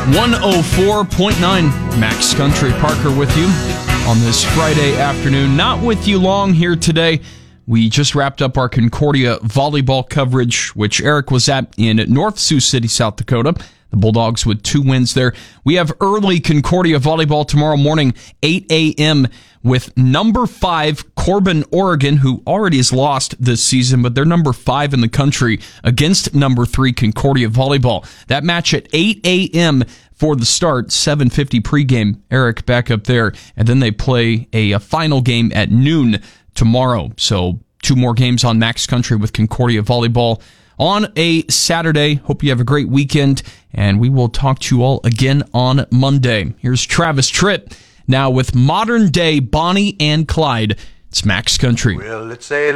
104.9 Max Country. Parker with you on this Friday afternoon. Not with you long here today. We just wrapped up our Concordia volleyball coverage, which Eric was at in North Sioux City, South Dakota. The Bulldogs with 2 wins there. We have early Concordia volleyball tomorrow morning, 8 a.m. with number 5 Corbin, Oregon, who already has lost this season, but they're number 5 in the country against number 3 Concordia volleyball. That match at 8 a.m. for the start, 7:50 pregame. Eric back up there, and then they play a final game at noon tomorrow. So 2 more games on Max Country with Concordia volleyball on a Saturday. Hope you have a great weekend, and we will talk to you all again on Monday. Here's Travis Tritt now with modern day Bonnie and Clyde. It's Max Country. Well, let's say